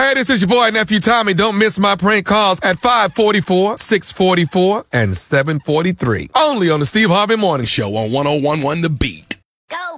Hey, this is your boy, Nephew Tommy. Don't miss my prank calls at 544, 644, and 743. Only on the Steve Harvey Morning Show on 101.1 The Beat. Go!